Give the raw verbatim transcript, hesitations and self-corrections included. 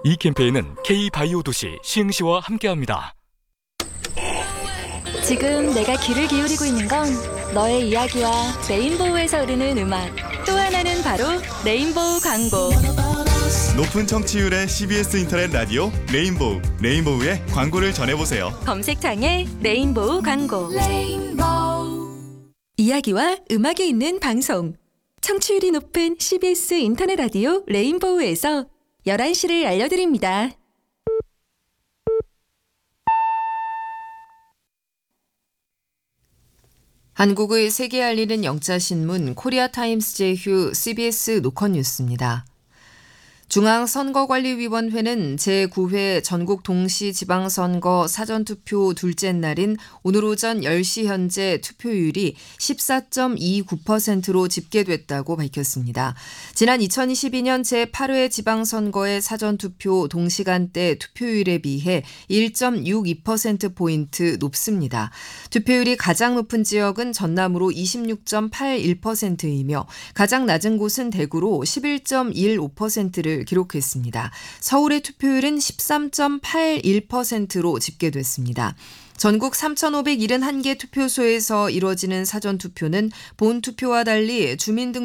이 캠페인은 K바이오 도시 시흥시와 함께합니다. 지금 내가 귀를 기울이고 있는 건 너의 이야기와 레인보우에서 흐르는 음악, 또 하나는 바로 레인보우 광고. 높은 청취율의 씨비에스 인터넷 라디오 레인보우, 레인보우의 광고를 전해보세요. 검색창에 레인보우 광고. 레인보우. 이야기와 음악이 있는 방송. 청취율이 높은 씨비에스 인터넷 라디오 레인보우에서 열한 시를 알려드립니다. 한국의 세계 알리는 영자신문 코리아타임스 제휴 씨비에스 노컷 뉴스입니다. 중앙선거관리위원회는 제구 회 전국 동시지방선거 사전투표 둘째 날인 오늘 오전 열 시 현재 투표율이 십사 점 이구 퍼센트로 집계됐다고 밝혔습니다. 지난 이천이십이 년 제팔 회 지방선거의 사전투표 동시간대 투표율에 비해 일 점 육이 퍼센트포인트 높습니다. 투표율이 가장 높은 지역은 전남으로 이십육 점 팔일 퍼센트이며 가장 낮은 곳은 대구로 십일 점 일오 퍼센트를 기록했습니다. 서울의 투표율은 십삼 점 팔일 퍼센트로 집계됐습니다. 전국 삼천오백칠十개 투표소에서 이뤄지는 사전투표는 본투표와 달리 주민등록